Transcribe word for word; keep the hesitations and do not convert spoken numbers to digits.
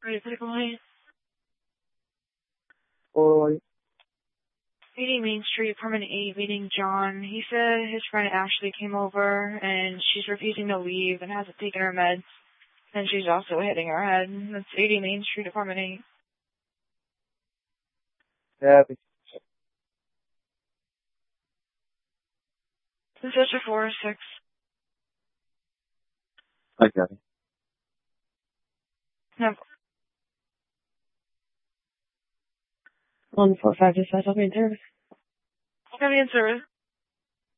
Right, critical height. Or eighty Main Street, apartment eight, meeting John. He said his friend Ashley came over and she's refusing to leave and hasn't taken her meds. And she's also hitting her head. That's eighty Main Street, apartment eight. yeah, This is a four or six. I got it. No. One four five two five. I'll be in service. I'll be in service.